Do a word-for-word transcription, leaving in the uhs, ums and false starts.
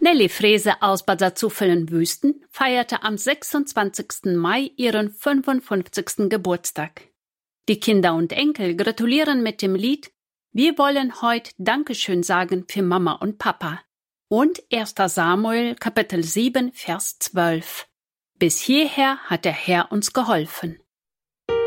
Nelly Frese aus Bad Salzuflen-Wüsten feierte am sechsundzwanzigsten Mai ihren fünfundfünfzigsten Geburtstag. Die Kinder und Enkel gratulieren mit dem Lied Wir wollen heute Dankeschön sagen für Mama und Papa und erster Samuel Kapitel sieben Vers zwölf. Bis hierher hat der Herr uns geholfen.